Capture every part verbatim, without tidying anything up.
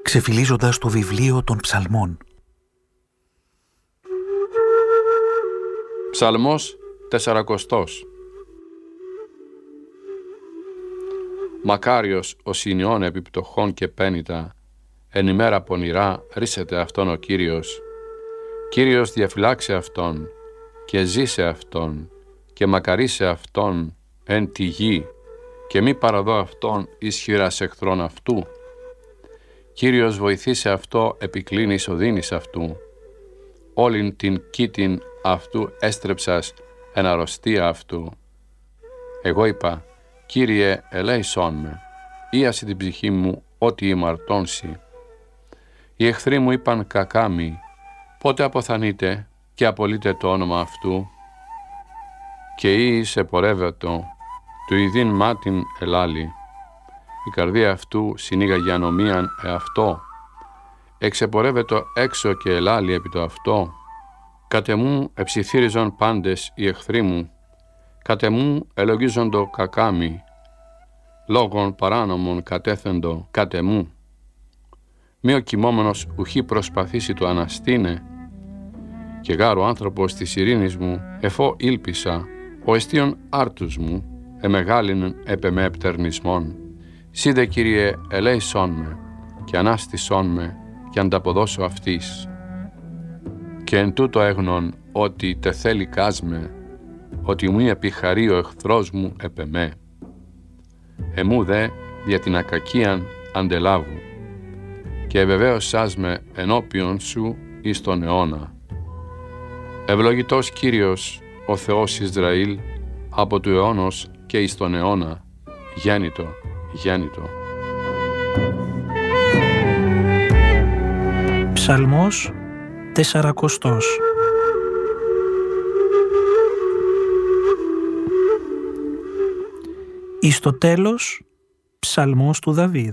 ξεφυλίζοντας το βιβλίο των ψαλμών. Ψαλμός τεσσαρακοστός. Μακάριος ο συνιών επιπτωχών και πένητα, εν ημέρα πονηρά ρίσεται αυτόν ο Κύριος. Κύριος διαφυλάξε αυτόν και ζήσε αυτόν και μακαρίσε αυτόν εν τη γη και μη παραδώ αυτόν ισχυράς εχθρών αυτού. Κύριος βοηθήσε αυτό επικλίνης οδύνης αυτού. Όλην την κήτην αυτού έστρεψας εν αρρωστία αυτού. Εγώ είπα, Κύριε ελέησόν με, ίασε την ψυχή μου ό,τι ημαρτώνσει. Οι εχθροί μου είπαν κακά μη, πότε αποθανείτε και απολύτε το όνομα αυτού. Και εις επορεύετο, του ειδήν μάτιν ελάλη. Η καρδία αυτού συνήγαγε ανομίαν εαυτό. Εξεπορεύετο έξω και ελάλη επί το αυτό. Κατεμού εψιθύριζον πάντες οι εχθροί μου. Κατεμού ελογίζοντο κακάμι. Λόγων παράνομων κατέθεντο κατεμού. Μη ο κοιμόμενος ουχή προσπαθήσει το αναστήνε. Και γάρ ο άνθρωπος της ειρήνης μου, εφώ ήλπισα, ο εστίον άρτους μου, εμεγάλινεν έπε με επτερνισμόν. Σίδε, Κύριε, ελέησόν με, και ανάστησόν με, και ανταποδώσω αυτής. Και εν τούτο έγνον, ότι τε θέλει κάσμε, ότι μη επιχαρεί ο εχθρός μου επ' εμέ. Εμού δε, δια την ακακίαν αντελάβου, και εβεβαίωσάς με ενώπιον σου εις τον αιώνα. Ευλογητός Κύριος, ο Θεός Ισραήλ, από του αιώνος και εις τον αιώνα, γέννητο, γέννητο. Ψαλμός τεσσαρακοστός. Εις το τέλος, ψαλμός του Δαβίδ.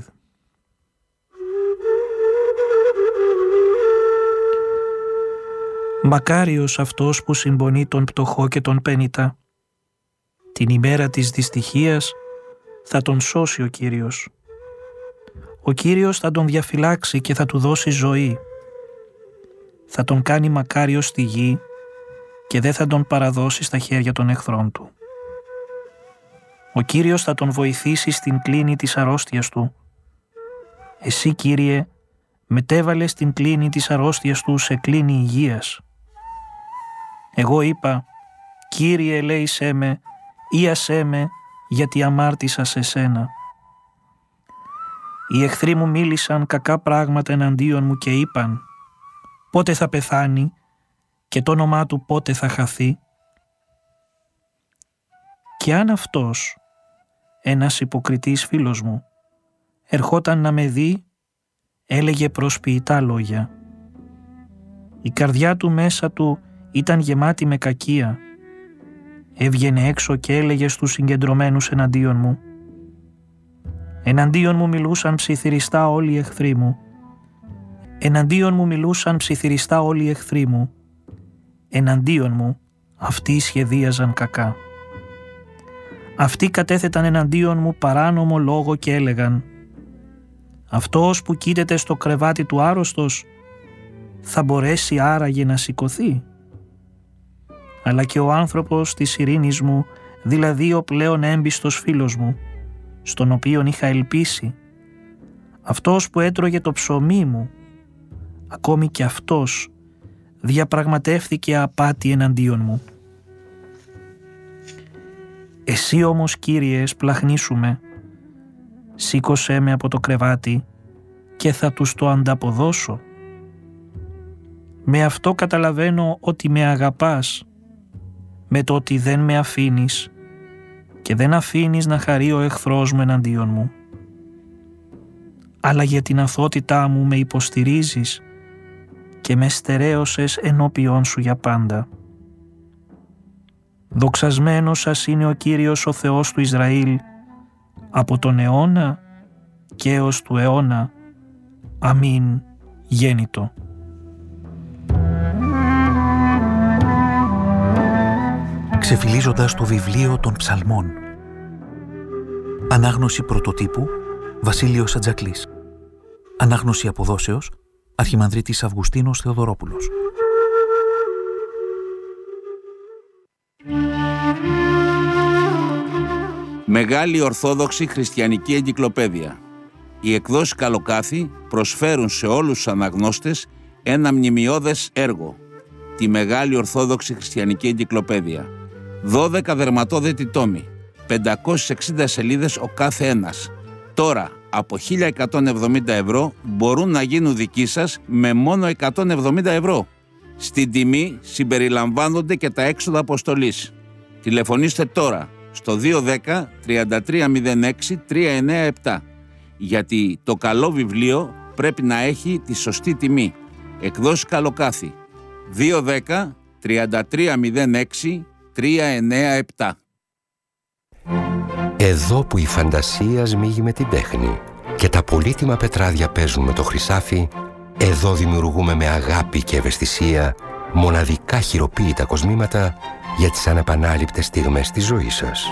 Μακάριος αυτός που συμπονεί τον πτωχό και τον πένητα. Την ημέρα της δυστυχίας θα τον σώσει ο Κύριος. Ο Κύριος θα τον διαφυλάξει και θα του δώσει ζωή. Θα τον κάνει μακάριο στη γη και δεν θα τον παραδώσει στα χέρια των εχθρών του. Ο Κύριος θα τον βοηθήσει στην κλίνη της αρρώστιας του. Εσύ, Κύριε, μετέβαλες την κλίνη της αρρώστιας του σε κλίνη υγείας. Εγώ είπα, Κύριε ελέησέ με, ίασέ με, γιατί αμάρτησα σε σένα. Οι εχθροί μου μίλησαν κακά πράγματα εναντίον μου και είπαν, πότε θα πεθάνει και το όνομά του πότε θα χαθεί. Και αν αυτός, ένας υποκριτής φίλος μου, ερχόταν να με δει, έλεγε προσποιητά λόγια. Η καρδιά του μέσα του ήταν γεμάτη με κακία. Έβγαινε έξω και έλεγε στους συγκεντρωμένους εναντίον μου. Εναντίον μου μιλούσαν ψιθυριστά όλοι οι εχθροί μου. Εναντίον μου μιλούσαν ψιθυριστά όλοι οι εχθροί μου. Εναντίον μου αυτοί σχεδίαζαν κακά. Αυτοί κατέθεταν εναντίον μου παράνομο λόγο και έλεγαν, αυτός που κοίταται στο κρεβάτι του άρρωστος θα μπορέσει άραγε να σηκωθεί. Αλλά και ο άνθρωπος της ειρήνης μου, δηλαδή ο πλέον έμπιστος φίλος μου, στον οποίον είχα ελπίσει, αυτός που έτρωγε το ψωμί μου, ακόμη και αυτός διαπραγματεύθηκε απάτη εναντίον μου. Εσύ όμως, Κύριε, σπλαχνίσου σήκωσέ με από το κρεβάτι και θα τους το ανταποδώσω. Με αυτό καταλαβαίνω ότι με αγαπάς, με το ότι δεν με αφήνεις και δεν αφήνεις να χαρεί ο εχθρός μου εναντίον μου. Αλλά για την αθωότητά μου με υποστηρίζεις και με στερέωσες ενώπιόν σου για πάντα. Δοξασμένος σας είναι ο Κύριος ο Θεός του Ισραήλ, από τον αιώνα και έως του αιώνα. Αμήν, γέννητο. Ξεφυλίζοντας το βιβλίο των ψαλμών. Ανάγνωση πρωτοτύπου Βασίλειος Ατζακλής. Ανάγνωση αποδόσεως, Αρχιμανδρίτης Αυγουστίνος Θεοδωρόπουλος. Μεγάλη Ορθόδοξη Χριστιανική Εγκυκλοπαίδεια. Οι εκδόσεις Καλοκάθη προσφέρουν σε όλους τους αναγνώστες ένα μνημειώδες έργο. Τη Μεγάλη Ορθόδοξη Χριστιανική Εγκυκλοπαίδεια. δώδεκα δερματόδετοι τόμοι, πεντακόσιες εξήντα σελίδες ο κάθε ένας. Τώρα, από χίλια εκατόν εβδομήντα ευρώ μπορούν να γίνουν δική σας με μόνο εκατόν εβδομήντα ευρώ. Στην τιμή συμπεριλαμβάνονται και τα έξοδα αποστολής. Τηλεφωνήστε τώρα στο δύο ένα μηδέν τρία τρία μηδέν έξι τρία εννέα επτά, γιατί το καλό βιβλίο πρέπει να έχει τη σωστή τιμή. Εκδόσεις Καλοκάθη δύο ένα μηδέν τρία τρία μηδέν έξι τρία εννέα επτά. Εδώ που η φαντασία σμίγει με την τέχνη και τα πολύτιμα πετράδια παίζουν με το χρυσάφι, εδώ δημιουργούμε με αγάπη και ευαισθησία μοναδικά χειροποίητα κοσμήματα για τις ανεπανάληπτες στιγμές της ζωής σας.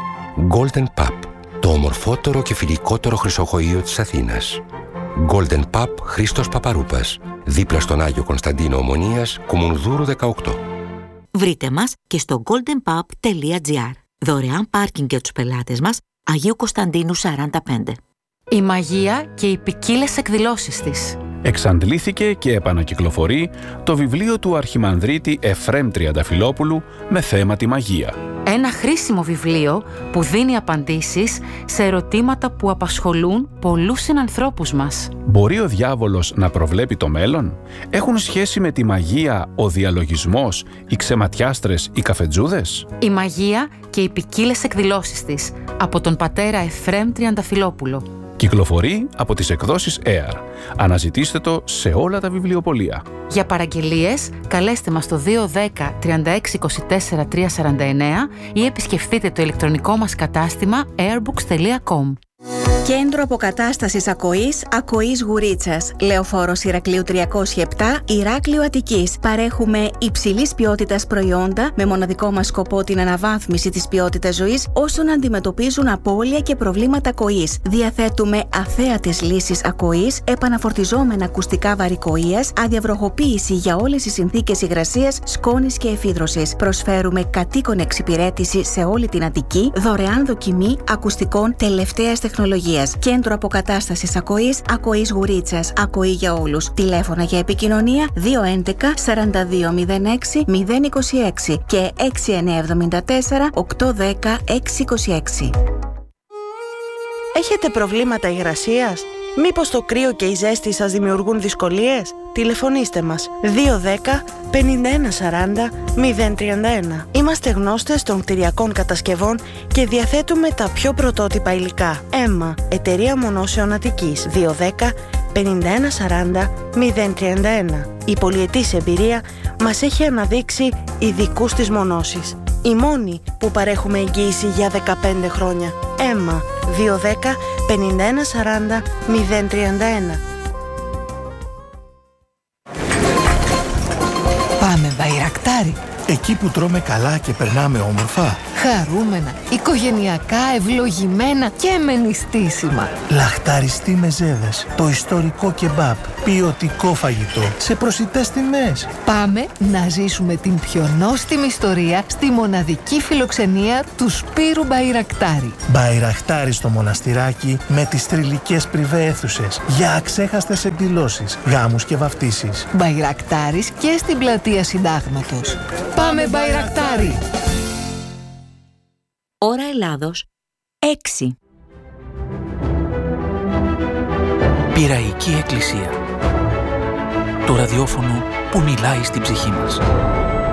Golden Pub, το ομορφότερο και φιλικότερο χρυσοχοείο της Αθήνας. Golden Pub Χρήστος Παπαρούπας, δίπλα στον Άγιο Κωνσταντίνο Ομονίας, Κουμουνδούρου δεκαοκτώ. Βρείτε μας και στο golden pub τελεία gr. Δωρεάν πάρκινγκ για τους πελάτες μας, Αγίου Κωνσταντίνου σαράντα πέντε. Η μαγεία και οι ποικίλες εκδηλώσεις της. Εξαντλήθηκε και επανακυκλοφορεί το βιβλίο του Αρχιμανδρίτη Εφραίμ Τριανταφυλόπουλου με θέμα τη μαγεία. Ένα χρήσιμο βιβλίο που δίνει απαντήσεις σε ερωτήματα που απασχολούν πολλούς συνανθρώπους μας. Μπορεί ο διάβολος να προβλέπει το μέλλον? Έχουν σχέση με τη μαγεία ο διαλογισμός, οι ξεματιάστρες, οι καφετζούδες? Η μαγεία και οι ποικίλες εκδηλώσεις της, από τον πατέρα Εφραίμ Τριανταφυλόπουλο. Κυκλοφορεί από τις εκδόσεις έαρ. Αναζητήστε το σε όλα τα βιβλιοπωλεία. Για παραγγελίες, καλέστε μας στο δύο ένα μηδέν τρία έξι είκοσι τέσσερα τριακόσια σαράντα εννέα ή επισκεφτείτε το ηλεκτρονικό μας κατάστημα airbooks τελεία com. Κέντρο Αποκατάστασης Ακοής, Ακοής Γουρίτσας. Λεωφόρος Ηρακλείου τριακόσια επτά, Ηράκλειο Αττικής. Παρέχουμε υψηλής ποιότητας προϊόντα με μοναδικό μας σκοπό την αναβάθμιση της ποιότητας ζωής όσων αντιμετωπίζουν απώλεια και προβλήματα ακοής. Διαθέτουμε αθέατες λύσεις ακοής, επαναφορτιζόμενα ακουστικά βαρικοείας, αδιαβροχοποίηση για όλες τις συνθήκες υγρασίας, σκόνης και εφίδρωσης. Προσφέρουμε κατοίκον εξυπηρέτηση σε όλη την Αττική, δωρεάν δοκιμή ακουστικών τελευταίας τεχνολογίας. Κέντρο Αποκατάστασης Ακοής, Ακοής Γουρίτσας. Ακοή για όλους. Τηλέφωνα για επικοινωνία δύο ένα ένα σαράντα δύο μηδέν έξι μηδέν είκοσι έξι και έξι εννιά εβδομήντα τέσσερα οκτακόσια δέκα εξακόσια είκοσι έξι. Έχετε προβλήματα υγρασίας? Μήπως το κρύο και η ζέστη σας δημιουργούν δυσκολίες? Τηλεφωνήστε μας δύο ένα μηδέν πενήντα ένα σαράντα μηδέν τριάντα ένα. Είμαστε γνώστες των κτηριακών κατασκευών και διαθέτουμε τα πιο πρωτότυπα υλικά. ΕΜΜΑ, Εταιρεία Μονώσεων Αττικής, δύο ένα μηδέν πενήντα ένα σαράντα μηδέν τριάντα ένα. Η πολυετής εμπειρία μας έχει αναδείξει ειδικούς της μονώσης. Η μόνη που παρέχουμε εγγύηση για δεκαπέντε χρόνια. ΕΜΜΑ, δύο ένα μηδέν πενήντα ένα σαράντα μηδέν τριάντα ένα. Πάμε Μπαϊρακτάρι. Εκεί που τρώμε καλά και περνάμε όμορφα. Χαρούμενα, οικογενειακά, ευλογημένα και με νηστίσιμα. Λαχταριστή μεζέδες, το ιστορικό κεμπάπ, ποιοτικό φαγητό, σε προσιτές τιμές. Πάμε να ζήσουμε την πιο νόστιμη ιστορία στη μοναδική φιλοξενία του Σπύρου Μπαϊρακτάρι. Μπαϊρακτάρι στο μοναστηράκι με τις θρυλικές πριβέ αίθουσες για αξέχαστες εκδηλώσεις, γάμους και βαφτίσεις. Μπαϊρακτάρις και στην πλατεία Συντάγματος. Πάμε Μπαϊρακτάρι! Ώρα Ελλάδος έξι. Πειραϊκή Εκκλησία. Το ραδιόφωνο που μιλάει στην ψυχή μας.